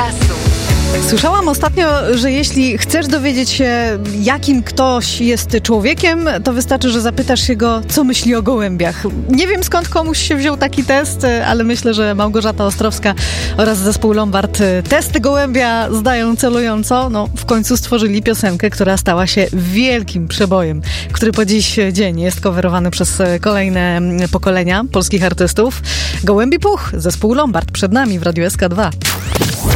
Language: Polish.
czasu. Słyszałam ostatnio, że jeśli chcesz dowiedzieć się, jakim ktoś jest człowiekiem, to wystarczy, że zapytasz się go, co myśli o gołębiach. Nie wiem, skąd komuś się wziął taki test, ale myślę, że Małgorzata Ostrowska oraz zespół Lombard testy gołębia zdają celująco. No, w końcu stworzyli piosenkę, która stała się wielkim przebojem, który po dziś dzień jest coverowany przez kolejne pokolenia polskich artystów. Gołębi Puch, zespół Lombard przed nami w Radiu SK2.